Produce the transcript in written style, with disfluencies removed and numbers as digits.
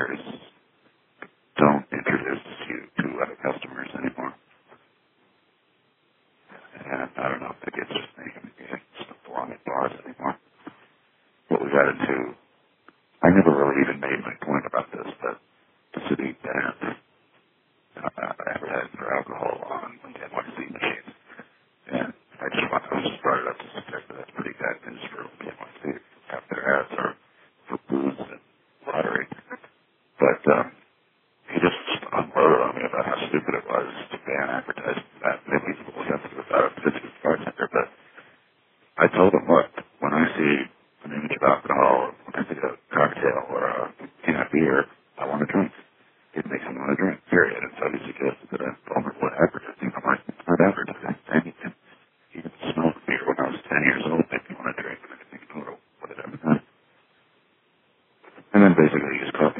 bars don't introduce you to other customers anymore. And I don't know if it's just me. I just don't belong at bars anymore. What we got into, I never really even made my point about this, but the city banned advertising for alcohol on NYC machines. And I just brought it up to suggest that that's pretty bad news for NYC. Have their ads are for booze and lottery. But he just unloaded on me about how stupid it was to ban advertising for that. Maybe he's a little sensitive about it because he's a bartender, but I told him, look, when I see an image of alcohol, when I see a cocktail or a can of beer, I want to drink. It makes me want to drink, period. And so he suggested that I'm vulnerable to advertising. I'm like, it's not advertising. Anything. Even smell of beer when I was 10 years old made me want to drink. And I didn't know what it ever done. And then basically he just called